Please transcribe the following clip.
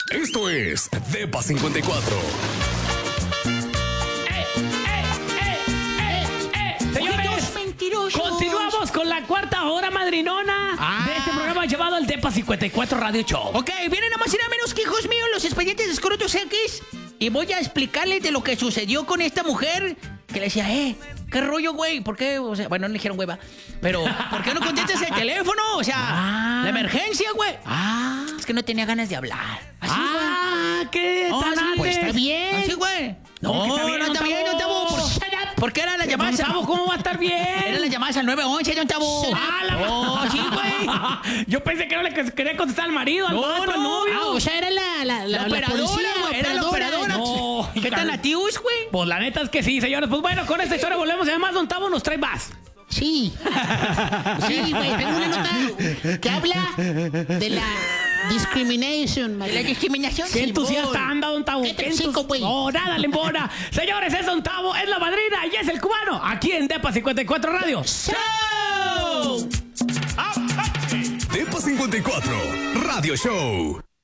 Esto es Depa 54. Señores, continuamos con la cuarta hora madrinona de este programa llamado el Depa 54 Radio Show. Ok, vienen nada más y nada menos que, hijos míos, los expedientes de Escrotos X. Y voy a explicarles de lo que sucedió con esta mujer que le decía, ¿qué rollo, güey? ¿Por qué? O sea, bueno, no le dijeron, güey, va. Pero, ¿por qué no contestas el teléfono? O sea, la emergencia, güey. Es que no tenía ganas de hablar. Así, güey. ¿Qué No, tan sí, antes? pues está bien. Así, güey. No, que no está bien, don Tabo. ¿Por qué era la llamada? Don Tabo, ¿cómo va a estar bien? Era la llamada al 911, don Tabo. Sí, güey. Yo pensé que no le quería contestar al marido, al vato, al novio. o sea, era la operadora, policía, güey. Era la operadora. No, ¿Qué tan latius, güey? Pues la neta es que sí, señores. Pues bueno, con esta historia volvemos. Además, don Tabo nos trae más. Sí. Sí, güey. Tengo una nota que habla de la discrimination. ¿La discriminación? Qué entusiasta Simón. anda, don Tabo. ¿Qué te chico, güey? No, nada le embona. Señores, es don Tabo, es la madrina y es el cubano. Aquí en Depa 54 Radio. ¡Show! Depa 54 Radio Show.